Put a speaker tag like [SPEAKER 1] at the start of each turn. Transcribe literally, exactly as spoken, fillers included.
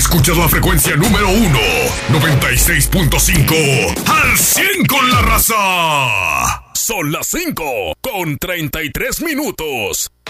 [SPEAKER 1] Escuchas la frecuencia número uno, noventa y seis punto cinco, al cien con la raza. Son las cinco con treinta y tres minutos.